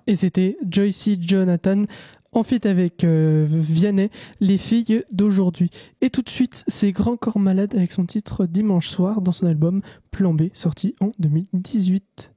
Et c'était Joycey Jonathan en feat avec Vianney, les filles d'aujourd'hui. Et tout de suite, c'est Grand Corps Malade avec son titre Dimanche soir dans son album Plan B, sorti en 2018.